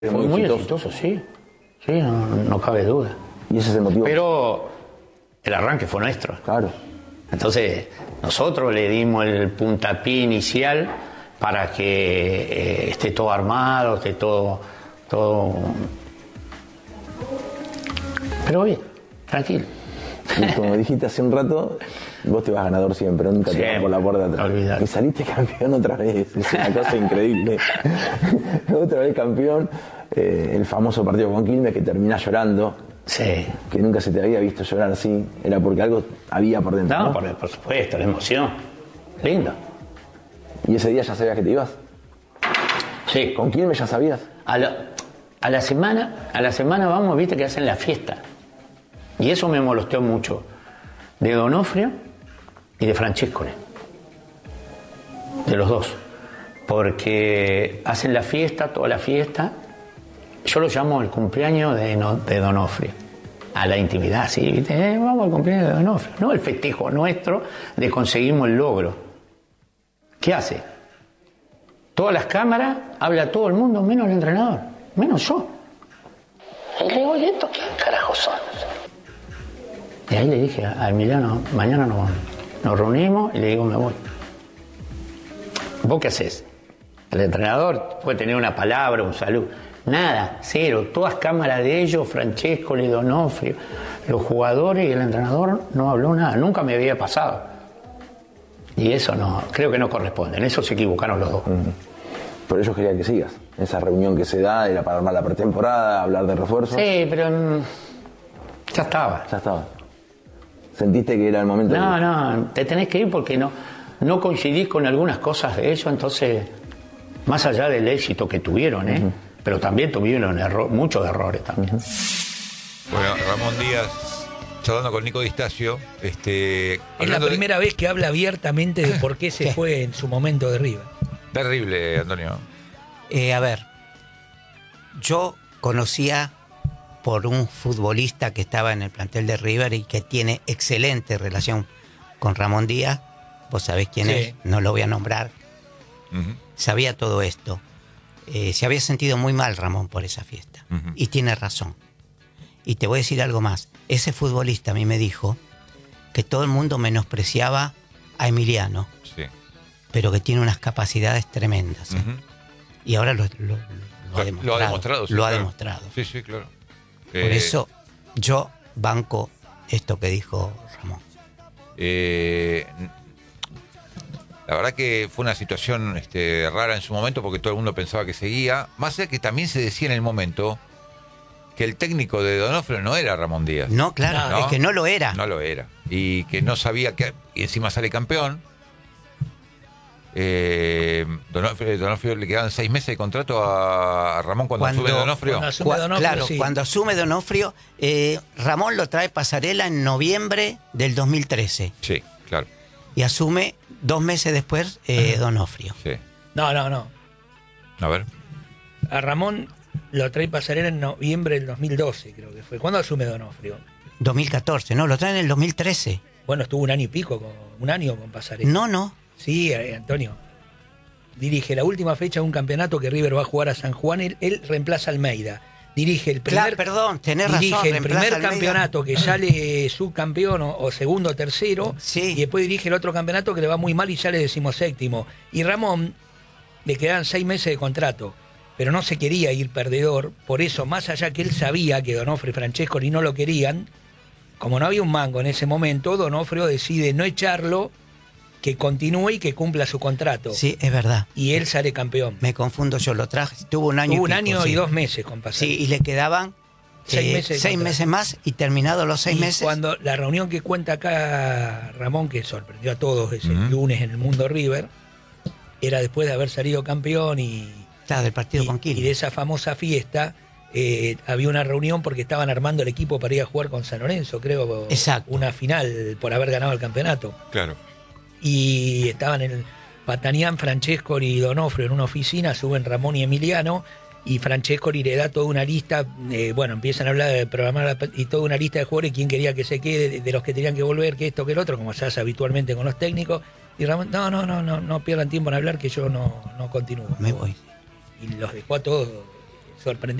Fue muy exitoso, sí. Sí, no cabe duda. Y ese es el motivo. Pero el arranque fue nuestro. Claro. Entonces, nosotros le dimos el puntapié inicial para que esté todo armado, esté todo... Pero bien, tranquilo. Y como dijiste hace un rato, vos te vas ganador siempre, nunca te vas por la puerta atrás. Olvidate. Y saliste campeón otra vez, es una cosa increíble. Otra vez campeón, el famoso partido con Quilmes que terminás llorando. Sí. Que nunca se te había visto llorar así, era porque algo había por dentro. No, por supuesto, la emoción. Lindo. ¿Y ese día ya sabías que te ibas? Sí. ¿Con Quilmes ya sabías? A la semana vamos, viste que hacen la fiesta. Y eso me molestó mucho. De Donofrio y de Francescoli. De los dos. Porque hacen la fiesta, toda la fiesta. Yo lo llamo el cumpleaños de Donofrio. A la intimidad, sí, ¿viste? Vamos al cumpleaños de Donofrio. No el festejo nuestro de conseguimos el logro. ¿Qué hace? Todas las cámaras, habla todo el mundo, menos el entrenador, menos yo. Y le digo, ¿y esto qué carajo son? Y ahí le dije a Emiliano, mañana nos reunimos y le digo, me voy. ¿Vos qué haces? El entrenador puede tener una palabra, un saludo. Nada, cero. Todas cámaras de ellos, Francesco, Donofrio, los jugadores y el entrenador no habló nada. Nunca me había pasado. Y eso no, creo que no corresponde. En eso se equivocaron los dos. Por ellos quería que sigas. Esa reunión que se da era para armar la pretemporada, hablar de refuerzos. Sí, pero ya estaba. Ya estaba. ¿Sentiste que era el momento? No, te tenés que ir porque no coincidís con algunas cosas de ellos, entonces, más allá del éxito que tuvieron, pero también tuvieron muchos errores también. Bueno, Ramón Díaz, charlando con Nico Di Stasio. Es la primera vez que habla abiertamente de por qué se fue en su momento de River. Terrible, Antonio. A ver, yo conocía por un futbolista que estaba en el plantel de River y que tiene excelente relación con Ramón Díaz. Vos sabés quién es, no lo voy a nombrar. Sabía todo esto. Se había sentido muy mal Ramón por esa fiesta. Y tiene razón. Y te voy a decir algo más. Ese futbolista a mí me dijo que todo el mundo menospreciaba a Emiliano, pero que tiene unas capacidades tremendas. Y ahora lo ha demostrado. Lo ha demostrado. Sí, lo ha claro. demostrado. Sí, sí, claro. Por eso yo banco esto que dijo Ramón. La verdad que fue una situación rara en su momento porque todo el mundo pensaba que seguía. Más allá que también se decía en el momento que el técnico de Donofrio no era Ramón Díaz. No, claro, ¿no? es que no lo era. No lo era. Y que no sabía que... Y encima sale campeón. Donofrio le quedaban 6 meses de contrato a Ramón cuando asume Donofrio. Cuando asume Donofrio, Ramón lo trae Pasarela en noviembre del 2013. Sí, claro. Y asume 2 meses después Donofrio. Sí. No. A ver. A Ramón lo trae Pasarela en noviembre del 2012, creo que fue. ¿Cuándo asume Donofrio? 2014, no, lo traen en el 2013. Bueno, estuvo 1 año y pico, un año con Pasarela. No. Sí, Antonio. Dirige la última fecha de un campeonato que River va a jugar a San Juan. Él reemplaza a Almeida. Dirige el primer, el primer campeonato que sale subcampeón o segundo o tercero. Sí. Y después dirige el otro campeonato que le va muy mal y sale 17º. Y Ramón le quedaban 6 meses de contrato. Pero no se quería ir perdedor. Por eso, más allá que él sabía que Donofrio y Francescoli no lo querían, como no había un mango en ese momento, Donofrio decide no echarlo, que continúe y que cumpla su contrato. Sí, es verdad. Y él sale campeón. Me confundo yo, lo traje. Tuvo un año, y 2 meses con Pasarela. Sí, y le quedaban 6 meses más y terminados los 6 meses. Cuando la reunión que cuenta acá Ramón, que sorprendió a todos ese lunes en el Mundo River, era después de haber salido campeón del partido con Quilmes. Y de esa famosa fiesta, había una reunión porque estaban armando el equipo para ir a jugar con San Lorenzo, creo. Exacto. Una final por haber ganado el campeonato. Claro. Y estaban en Patanián, Francescoli y Donofrio en una oficina, suben Ramón y Emiliano, y Francescoli le da toda una lista, empiezan a hablar de programar y toda una lista de jugadores, quién quería que se quede, de los que tenían que volver, que esto, que el otro, como se hace habitualmente con los técnicos, y Ramón, no pierdan tiempo en hablar, que yo no continúo. Me voy. Y los dejó a todos sorprendió.